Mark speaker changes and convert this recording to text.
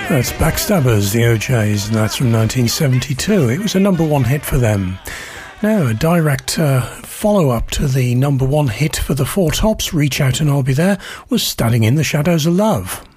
Speaker 1: That's Backstabbers, the OJs, and that's from 1972. It was a number one hit for them. Now, a direct follow-up to the number one hit for the Four Tops, Reach Out and I'll Be There, was Standing in the Shadows of Love.